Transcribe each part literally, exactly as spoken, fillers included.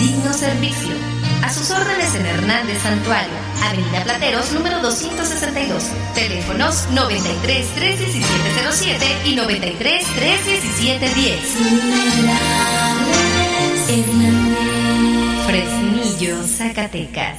digno servicio. A sus órdenes en Hernández Santuario, Avenida Plateros, número doscientos sesenta y dos. Teléfonos noventa y tres, tres diecisiete cero siete y noventa y tres, tres diecisiete diez. Fresnillo, Zacatecas.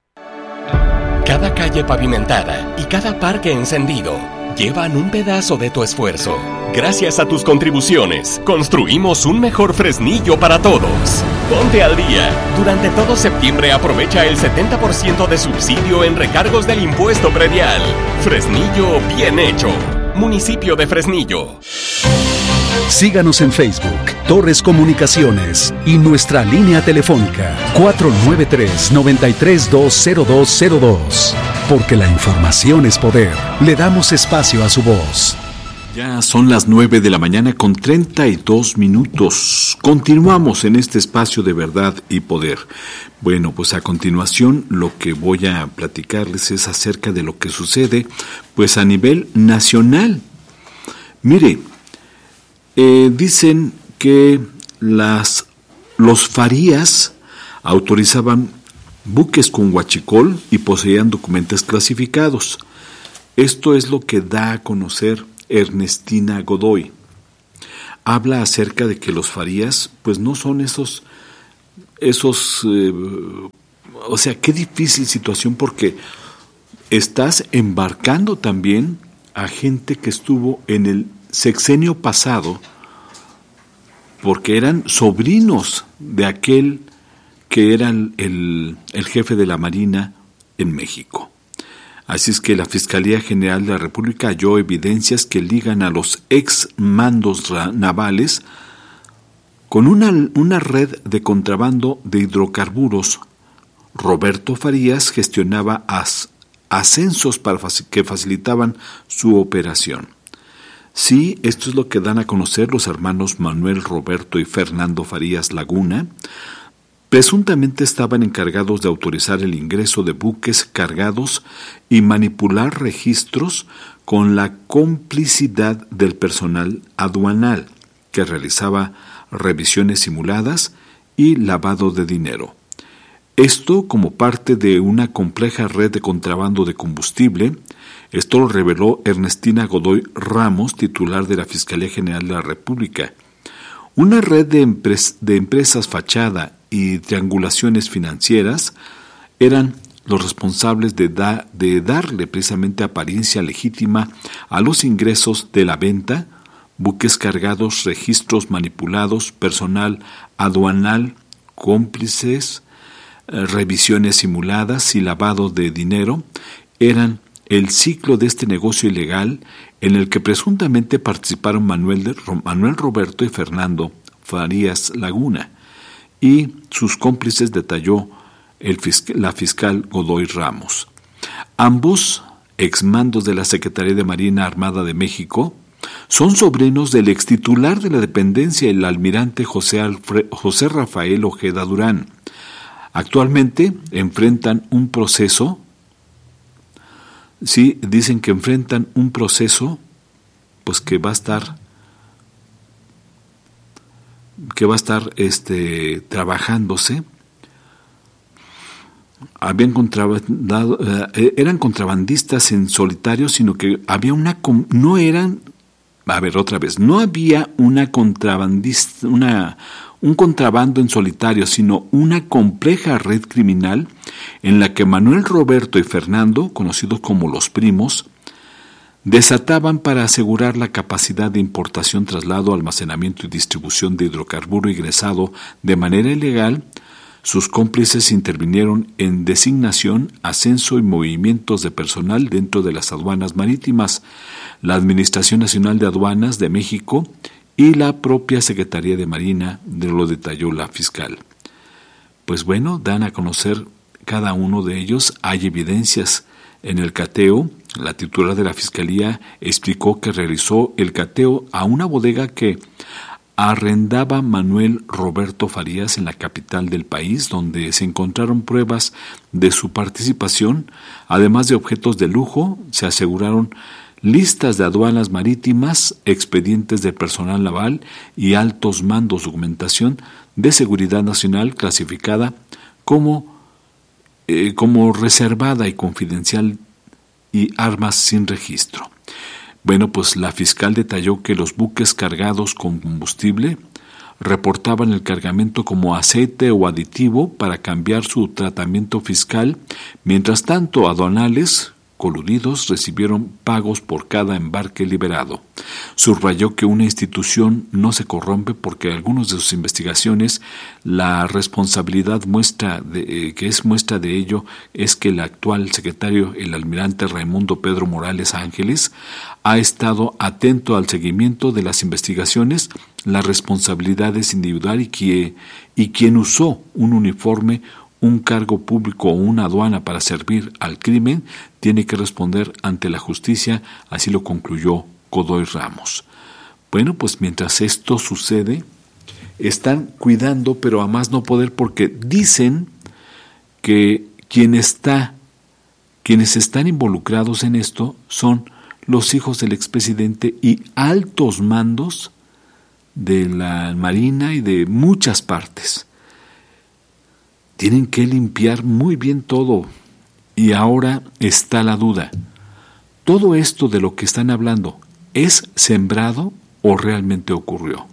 Cada calle pavimentada y cada parque encendido llevan un pedazo de tu esfuerzo. Gracias a tus contribuciones, construimos un mejor Fresnillo para todos. Ponte al día. Durante todo septiembre aprovecha el setenta por ciento de subsidio en recargos del impuesto predial. Fresnillo bien hecho. Municipio de Fresnillo. Síganos en Facebook, Torres Comunicaciones y nuestra línea telefónica cuatro nueve tres, nueve tres dos, cero dos cero dos. Porque la información es poder. Le damos espacio a su voz. Ya son las nueve de la mañana con treinta y dos minutos. Continuamos en este espacio de verdad y poder. Bueno, pues a continuación lo que voy a platicarles es acerca de lo que sucede pues a nivel nacional. Mire, eh, dicen que las, los Farías autorizaban buques con huachicol y poseían documentos clasificados. Esto es lo que da a conocer Ernestina Godoy. Habla acerca de que los Farías pues no son esos esos eh, o sea, qué difícil situación, porque estás embarcando también a gente que estuvo en el sexenio pasado, porque eran sobrinos de aquel que era el, el jefe de la Marina en México. Así es que la Fiscalía General de la República halló evidencias que ligan a los ex mandos navales con una, una red de contrabando de hidrocarburos. Roberto Farías gestionaba as, ascensos para faci- que facilitaban su operación. Sí, esto es lo que dan a conocer los hermanos Manuel Roberto y Fernando Farías Laguna. Presuntamente estaban encargados de autorizar el ingreso de buques cargados y manipular registros con la complicidad del personal aduanal, que realizaba revisiones simuladas y lavado de dinero. Esto como parte de una compleja red de contrabando de combustible. Esto lo reveló Ernestina Godoy Ramos, titular de la Fiscalía General de la República. Una red de, empres- de empresas fachada y triangulaciones financieras eran los responsables de, da- de darle precisamente apariencia legítima a los ingresos de la venta, buques cargados, registros manipulados, personal aduanal, cómplices, eh, revisiones simuladas y lavado de dinero. Eran el ciclo de este negocio ilegal en el que presuntamente participaron Manuel, de, Manuel Roberto y Fernando Farías Laguna, y sus cómplices, detalló el fiscal, la fiscal Godoy Ramos. Ambos, exmandos de la Secretaría de Marina Armada de México, son sobrinos del extitular de la dependencia, el almirante José, Alfre, José Rafael Ojeda Durán. Actualmente enfrentan un proceso, sí, dicen que enfrentan un proceso, pues que va a estar que va a estar este, trabajándose. Habían contrabandado, eh, eran contrabandistas en solitario, sino que había una, no eran, a ver otra vez, no había una contrabandista, una, un contrabando en solitario, sino una compleja red criminal en la que Manuel Roberto y Fernando, conocidos como los primos, desataban para asegurar la capacidad de importación, traslado, almacenamiento y distribución de hidrocarburo ingresado de manera ilegal. Sus cómplices intervinieron en designación, ascenso y movimientos de personal dentro de las aduanas marítimas, la Administración Nacional de Aduanas de México y la propia Secretaría de Marina, de lo detalló la fiscal. Pues bueno, dan a conocer cada uno de ellos. Hay evidencias en el cateo. La titular de la Fiscalía explicó que realizó el cateo a una bodega que arrendaba Manuel Roberto Farías en la capital del país, donde se encontraron pruebas de su participación. Además de objetos de lujo, se aseguraron listas de aduanas marítimas, expedientes de personal naval y altos mandos, documentación de Seguridad Nacional clasificada como, eh, como reservada y confidencial y armas sin registro. Bueno, pues la fiscal detalló que los buques cargados con combustible reportaban el cargamento como aceite o aditivo para cambiar su tratamiento fiscal. Mientras tanto, aduanales coludidos recibieron pagos por cada embarque liberado. Subrayó que una institución no se corrompe porque en algunas de sus investigaciones la responsabilidad muestra de, eh, que es muestra de ello es que el actual secretario, el almirante Raimundo Pedro Morales Ángeles, ha estado atento al seguimiento de las investigaciones. La responsabilidad es individual y, que, y quien usó un uniforme, un cargo público o una aduana para servir al crimen tiene que responder ante la justicia, así lo concluyó Godoy Ramos. Bueno, pues mientras esto sucede, están cuidando, pero a más no poder, porque dicen que quien está, quienes están involucrados en esto son los hijos del expresidente y altos mandos de la Marina y de muchas partes. Tienen que limpiar muy bien todo. Y ahora está la duda. ¿Todo esto de lo que están hablando es sembrado o realmente ocurrió?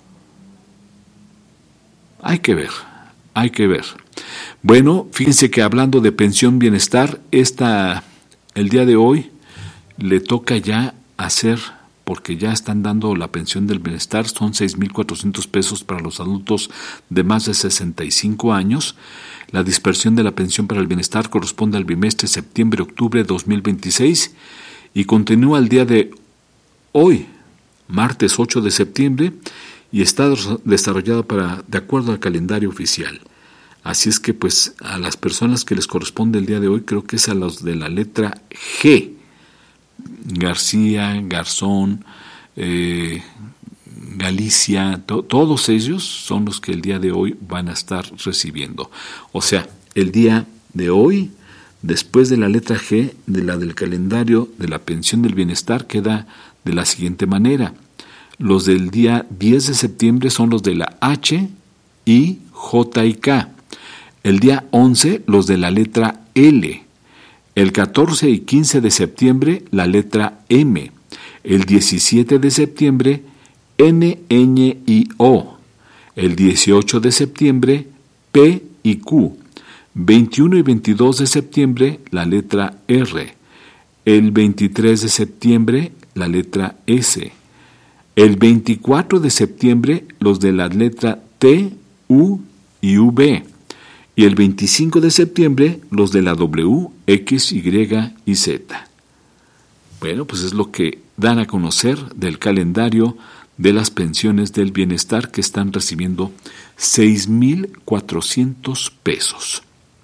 Hay que ver, hay que ver. Bueno, fíjense que hablando de pensión bienestar, esta, el día de hoy le toca ya hacer, porque ya están dando la pensión del bienestar, son seis mil cuatrocientos pesos para los adultos de más de sesenta y cinco años. La dispersión de la pensión para el bienestar corresponde al bimestre septiembre-octubre de dos mil veintiséis y continúa el día de hoy, martes ocho de septiembre, y está desarrollado para, de acuerdo al calendario oficial. Así es que pues a las personas que les corresponde el día de hoy, creo que es a los de la letra G, García, Garzón, eh, Galicia, to, todos ellos son los que el día de hoy van a estar recibiendo. O sea, el día de hoy, después de la letra G, de la del calendario de la pensión del bienestar, queda de la siguiente manera. Los del día diez de septiembre son los de la H, I, J y K. El día once, los de la letra L. El catorce y quince de septiembre, la letra M. El diecisiete de septiembre, N, Ñ y O. El dieciocho de septiembre, P y Q. veintiuno y veintidós de septiembre, la letra R. El veintitrés de septiembre, la letra S. El veinticuatro de septiembre, los de la letra T, U y V. Y el veinticinco de septiembre, los de la W, X, Y y Z. Bueno, pues es lo que dan a conocer del calendario de las pensiones del bienestar, que están recibiendo seis mil cuatrocientos pesos.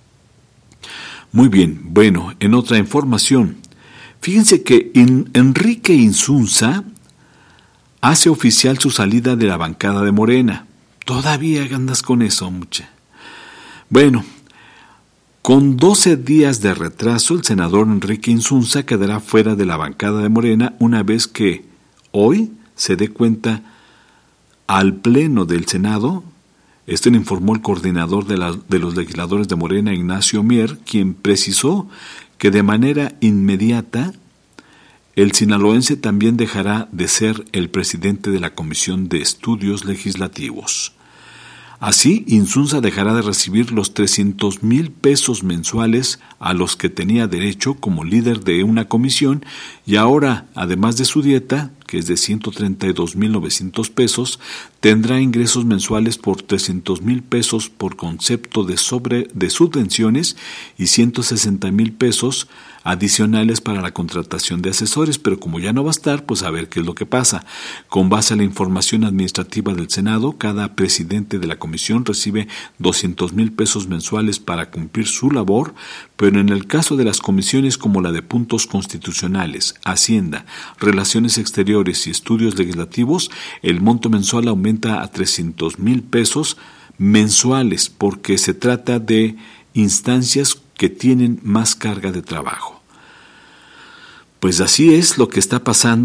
Muy bien, bueno, en otra información, fíjense que en Enrique Insunza hace oficial su salida de la bancada de Morena. Todavía andas con eso, mucha. Bueno, con doce días de retraso, el senador Enrique Insunza quedará fuera de la bancada de Morena una vez que hoy se dé cuenta al Pleno del Senado. Esto lo informó el coordinador de, la, de los legisladores de Morena, Ignacio Mier, quien precisó que de manera inmediata el sinaloense también dejará de ser el presidente de la Comisión de Estudios Legislativos. Así, Insunza dejará de recibir los trescientos mil pesos mensuales a los que tenía derecho como líder de una comisión y ahora, además de su dieta, que es de ciento treinta y dos mil novecientos pesos, tendrá ingresos mensuales por trescientos mil pesos por concepto de, sobre, de subvenciones y ciento sesenta mil pesos adicionales para la contratación de asesores, pero como ya no va a estar, pues a ver qué es lo que pasa. Con base a la información administrativa del Senado, cada presidente de la comisión recibe doscientos mil pesos mensuales para cumplir su labor, pero en el caso de las comisiones como la de puntos constitucionales, Hacienda, Relaciones Exteriores y Estudios Legislativos, el monto mensual aumenta a trescientos mil pesos mensuales porque se trata de instancias que tienen más carga de trabajo. Pues así es lo que está pasando.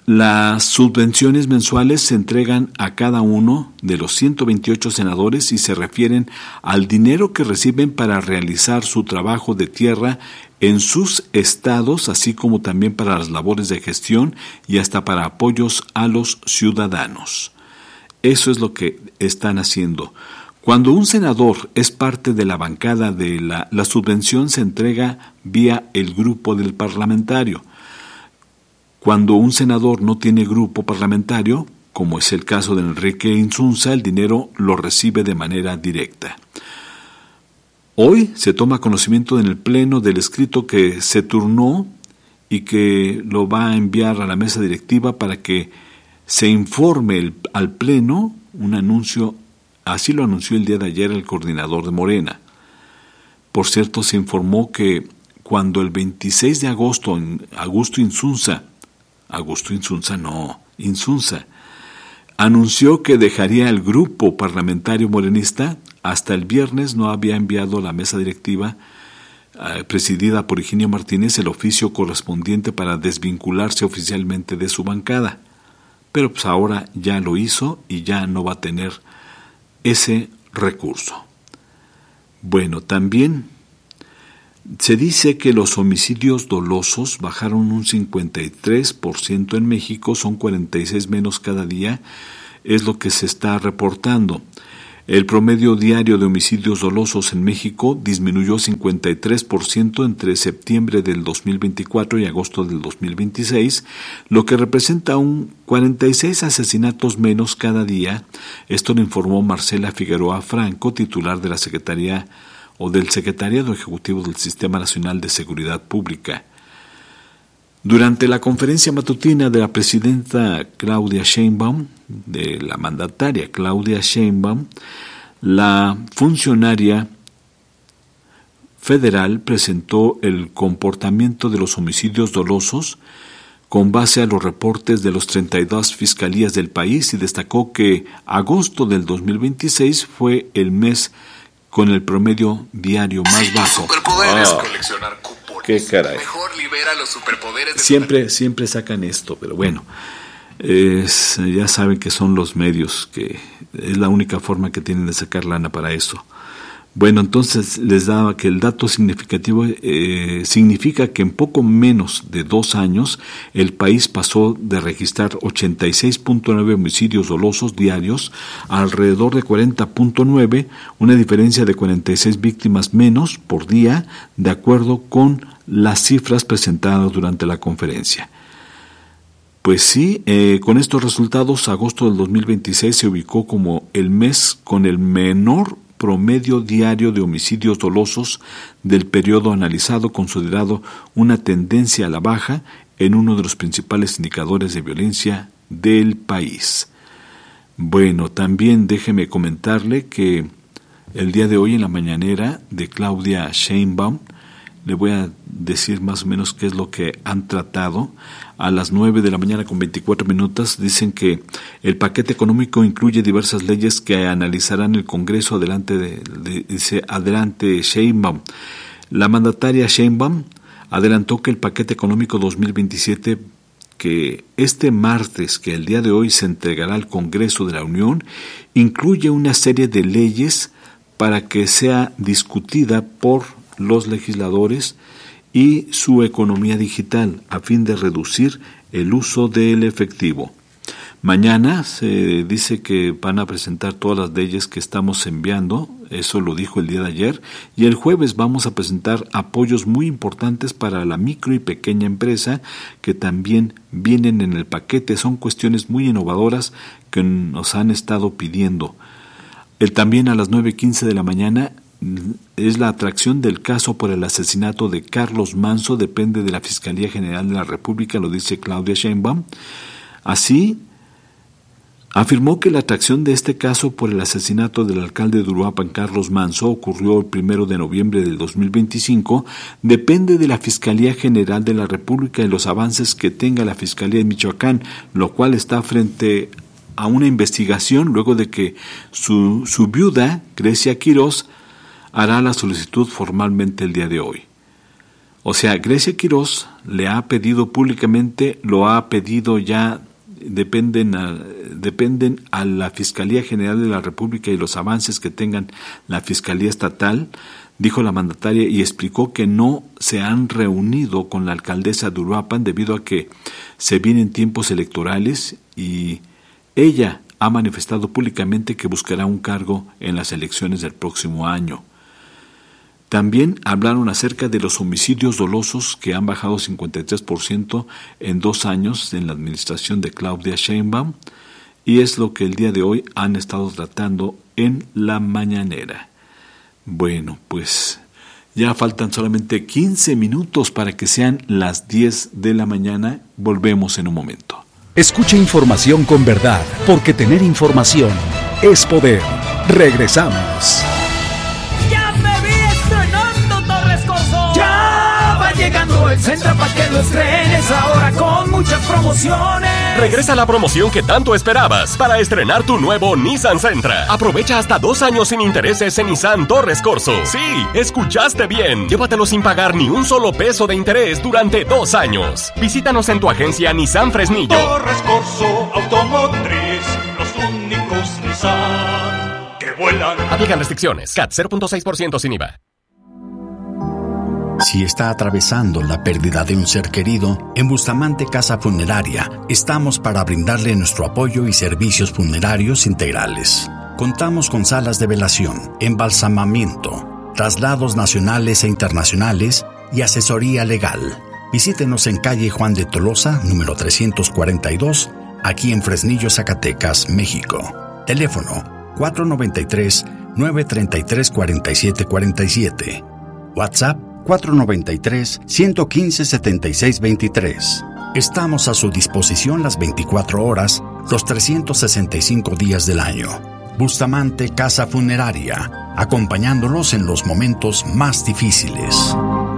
Las subvenciones mensuales se entregan a cada uno de los ciento veintiocho senadores y se refieren al dinero que reciben para realizar su trabajo de tierra en sus estados, así como también para las labores de gestión y hasta para apoyos a los ciudadanos. Eso es lo que están haciendo. Cuando un senador es parte de la bancada de la, la subvención se entrega vía el grupo del parlamentario. Cuando un senador no tiene grupo parlamentario, como es el caso de Enrique Insunza, el dinero lo recibe de manera directa. Hoy se toma conocimiento en el Pleno del escrito que se turnó y que lo va a enviar a la mesa directiva para que se informe el, al Pleno un anuncio, así lo anunció el día de ayer el coordinador de Morena. Por cierto, se informó que cuando el veintiséis de agosto, Augusto Insunza, Augusto Insunza no, Insunza, anunció que dejaría el grupo parlamentario morenista, hasta el viernes no había enviado a la mesa directiva eh, presidida por Higinio Martínez el oficio correspondiente para desvincularse oficialmente de su bancada. Pero pues ahora ya lo hizo y ya no va a tener ese recurso. Bueno, también se dice que los homicidios dolosos bajaron un cincuenta y tres por ciento en México, son cuarenta y seis menos cada día, es lo que se está reportando. El promedio diario de homicidios dolosos en México disminuyó cincuenta y tres por ciento entre septiembre del dos mil veinticuatro y agosto del dos mil veintiséis, lo que representa un cuarenta y seis asesinatos menos cada día. Esto lo informó Marcela Figueroa Franco, titular de la Secretaría o del Secretariado Ejecutivo del Sistema Nacional de Seguridad Pública. Durante la conferencia matutina de la presidenta Claudia Sheinbaum, de la mandataria Claudia Sheinbaum, la funcionaria federal presentó el comportamiento de los homicidios dolosos con base a los reportes de los treinta y dos fiscalías del país y destacó que agosto del dos mil veintiséis fue el mes con el promedio diario más bajo. Superpoder es coleccionar cupones. Qué caray. Mejor libera los superpoderes de Siempre, tu... siempre sacan esto, pero bueno, es, ya saben que son los medios, que es la única forma que tienen de sacar lana para eso. Bueno, entonces les daba que el dato significativo eh, significa que en poco menos de dos años el país pasó de registrar ochenta y seis punto nueve homicidios dolosos diarios a alrededor de cuarenta punto nueve, una diferencia de cuarenta y seis víctimas menos por día, de acuerdo con las cifras presentadas durante la conferencia. Pues sí, eh, con estos resultados, agosto del dos mil veintiséis se ubicó como el mes con el menor promedio diario de homicidios dolosos del periodo analizado, considerado una tendencia a la baja en uno de los principales indicadores de violencia del país. Bueno, también déjeme comentarle que el día de hoy en la mañanera de Claudia Sheinbaum, le voy a decir más o menos qué es lo que han tratado. A las nueve de la mañana con veinticuatro minutos dicen que el paquete económico incluye diversas leyes que analizarán el Congreso. Adelante, de, de, dice adelante Sheinbaum. La mandataria Sheinbaum adelantó que el paquete económico dos mil veintisiete, que este martes, que el día de hoy se entregará al Congreso de la Unión, incluye una serie de leyes para que sea discutida por los legisladores y su economía digital a fin de reducir el uso del efectivo. Mañana se dice que van a presentar todas las leyes que estamos enviando, eso lo dijo el día de ayer, y el jueves vamos a presentar apoyos muy importantes para la micro y pequeña empresa que también vienen en el paquete. Son cuestiones muy innovadoras que nos han estado pidiendo. El también a las nueve quince de la mañana es la atracción del caso por el asesinato de Carlos Manzo, depende de la Fiscalía General de la República, lo dice Claudia Sheinbaum. Así, afirmó que la atracción de este caso por el asesinato del alcalde de Uruapan, Carlos Manzo, ocurrió el primero de noviembre del dos mil veinticinco, depende de la Fiscalía General de la República y los avances que tenga la Fiscalía de Michoacán, lo cual está frente a una investigación luego de que su, su viuda, Grecia Quirós, hará la solicitud formalmente el día de hoy. O sea, Grecia Quirós le ha pedido públicamente, lo ha pedido ya, dependen a, dependen a la Fiscalía General de la República y los avances que tengan la Fiscalía Estatal, dijo la mandataria, y explicó que no se han reunido con la alcaldesa de Uruapan debido a que se vienen tiempos electorales y ella ha manifestado públicamente que buscará un cargo en las elecciones del próximo año. También hablaron acerca de los homicidios dolosos que han bajado cincuenta y tres por ciento en dos años en la administración de Claudia Sheinbaum, y es lo que el día de hoy han estado tratando en la mañanera. Bueno, pues ya faltan solamente quince minutos para que sean las diez de la mañana. Volvemos en un momento. Escucha información con verdad, porque tener información es poder. Regresamos. ¡Ya me vi estrenando Torres Corso! ¡Ya va llegando el Sentra para que lo estrenes ahora con muchas promociones! Regresa la promoción que tanto esperabas para estrenar tu nuevo Nissan Sentra. Aprovecha hasta dos años sin intereses en Nissan Torres Corso. Sí, escuchaste bien. Llévatelo sin pagar ni un solo peso de interés durante dos años. Visítanos en tu agencia Nissan Fresnillo. Torres Corso Automotriz, los únicos Nissan que vuelan. Aplican restricciones. C A T cero punto seis por ciento sin I V A. Si está atravesando la pérdida de un ser querido, en Bustamante Casa Funeraria estamos para brindarle nuestro apoyo y servicios funerarios integrales. Contamos con salas de velación, embalsamamiento, traslados nacionales e internacionales y asesoría legal. Visítenos en calle Juan de Tolosa, número trescientos cuarenta y dos, aquí en Fresnillo, Zacatecas, México. Teléfono cuatro noventa y tres, nueve treinta y tres, cuarenta y siete cuarenta y siete. WhatsApp cuatro noventa y tres, ciento quince, setenta y seis veintitrés. Estamos a su disposición las veinticuatro horas, los trescientos sesenta y cinco días del año. Bustamante Casa Funeraria, acompañándolos en los momentos más difíciles.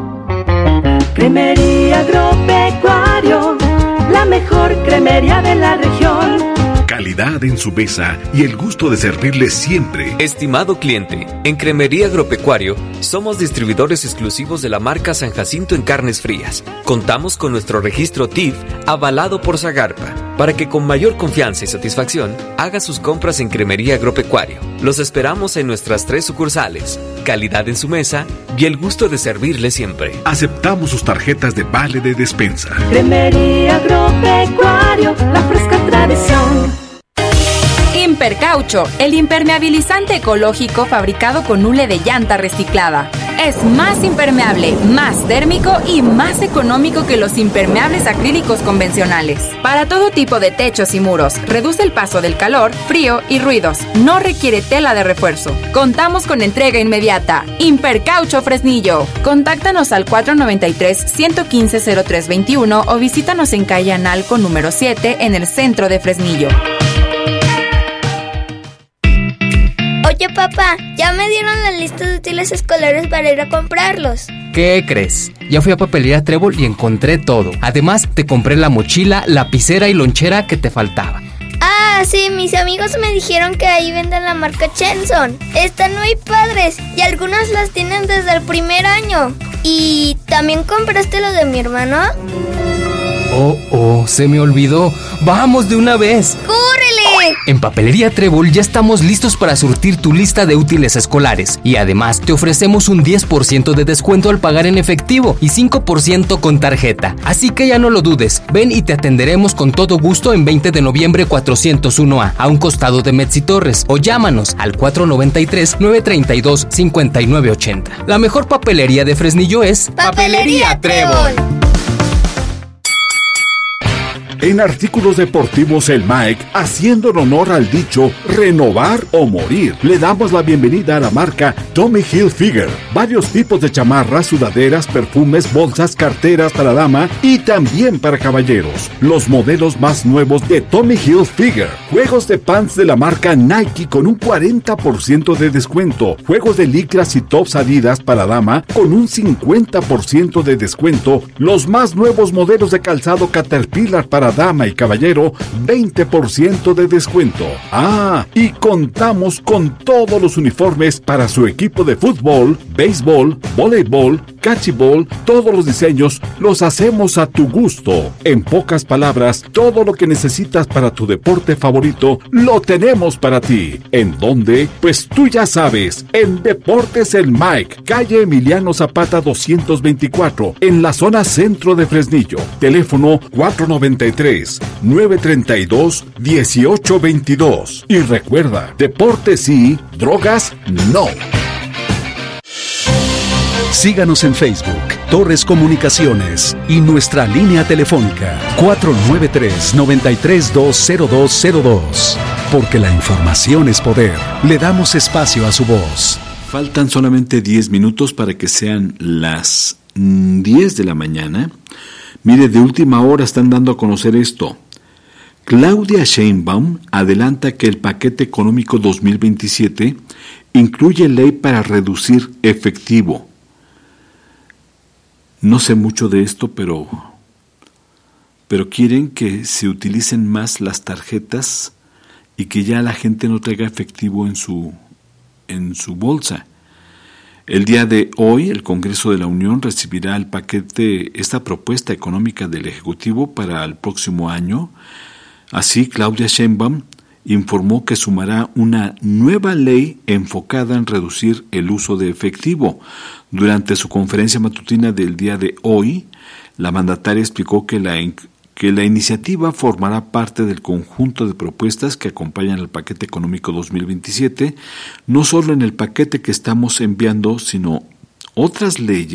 Cremería Agropecuario, la mejor cremería de la región. Calidad en su mesa y el gusto de servirle siempre. Estimado cliente, en Cremería Agropecuario somos distribuidores exclusivos de la marca San Jacinto en carnes frías. Contamos con nuestro registro T I F avalado por Zagarpa para que con mayor confianza y satisfacción haga sus compras en Cremería Agropecuario. Los esperamos en nuestras tres sucursales. Calidad en su mesa y el gusto de servirle siempre. Aceptamos sus tarjetas de vale de despensa. Cremería Agropecuario, la fresca tradición. Impercaucho, el impermeabilizante ecológico fabricado con hule de llanta reciclada. Es más impermeable, más térmico y más económico que los impermeables acrílicos convencionales. Para todo tipo de techos y muros, reduce el paso del calor, frío y ruidos. No requiere tela de refuerzo. Contamos con entrega inmediata. Impercaucho Fresnillo. Contáctanos al cuatro noventa y tres, ciento quince, cero tres veintiuno o visítanos en calle Analco número siete en el centro de Fresnillo. Oye, papá, ya me dieron la lista de útiles escolares para ir a comprarlos. ¿Qué crees? Ya fui a Papelería Trébol y encontré todo. Además, te compré la mochila, lapicera y lonchera que te faltaba. Ah, sí, mis amigos me dijeron que ahí venden la marca Chenson. Están muy padres y algunas las tienen desde el primer año. ¿Y también compraste lo de mi hermano? Oh, oh, se me olvidó. ¡Vamos de una vez! ¡Córrele! En Papelería Trébol ya estamos listos para surtir tu lista de útiles escolares. Y además te ofrecemos un diez por ciento de descuento al pagar en efectivo y cinco por ciento con tarjeta. Así que ya no lo dudes. Ven y te atenderemos con todo gusto en veinte de noviembre cuatrocientos uno A, a un costado de Metzi Torres. O llámanos al cuatro noventa y tres, nueve treinta y dos, cincuenta y nueve ochenta. La mejor papelería de Fresnillo es Papelería Trébol. En artículos deportivos el Mike, haciendo honor al dicho renovar o morir, le damos la bienvenida a la marca Tommy Hilfiger. Varios tipos de chamarras, sudaderas, perfumes, bolsas, carteras para dama y también para caballeros. Los modelos más nuevos de Tommy Hilfiger. Juegos de pants de la marca Nike con un cuarenta por ciento de descuento. Juegos de licras y tops Adidas para dama con un cincuenta por ciento de descuento. Los más nuevos modelos de calzado Caterpillar para para dama y caballero, veinte por ciento de descuento. Ah, y contamos con todos los uniformes para su equipo de fútbol, béisbol, voleibol, cachibol. Todos los diseños los hacemos a tu gusto. En pocas palabras, todo lo que necesitas para tu deporte favorito lo tenemos para ti. ¿En dónde? Pues tú ya sabes, en Deportes El Mike, calle Emiliano Zapata doscientos veinticuatro, en la zona centro de Fresnillo. Teléfono cuatro noventa y tres, nueve treinta y dos, dieciocho veintidós. Y recuerda, deportes sí, drogas no. Síganos en Facebook, Torres Comunicaciones, y nuestra línea telefónica cuatro nueve tres, nueve tres dos, cero dos cero dos. Porque la información es poder. Le damos espacio a su voz. Faltan solamente diez minutos para que sean las diez de la mañana. Mire, de última hora están dando a conocer esto. Claudia Sheinbaum adelanta que el paquete económico dos mil veintisiete incluye ley para reducir efectivo. No sé mucho de esto, pero, pero quieren que se utilicen más las tarjetas y que ya la gente no traiga efectivo en su, en su bolsa. El día de hoy, el Congreso de la Unión recibirá el paquete, esta propuesta económica del Ejecutivo para el próximo año. Así, Claudia Sheinbaum informó que sumará una nueva ley enfocada en reducir el uso de efectivo. Durante su conferencia matutina del día de hoy, la mandataria explicó que la, que la iniciativa formará parte del conjunto de propuestas que acompañan al paquete económico dos mil veintisiete, no solo en el paquete que estamos enviando, sino otras leyes